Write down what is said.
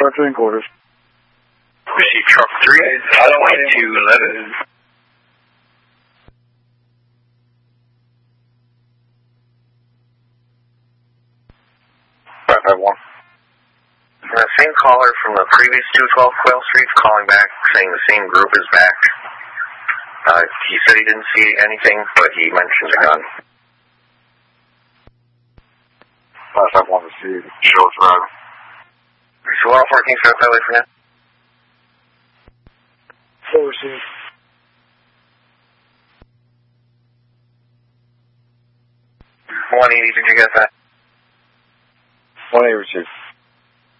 Truck quarters. Receive truck 3, 2211. 551. The same caller from the previous 212 Quail Street calling back saying the same group is back. He said he didn't see anything, but he mentioned a gun. 551 to see shows driving. So 114 South Highway for now. Full receive. 180, did you get that? 180 receive.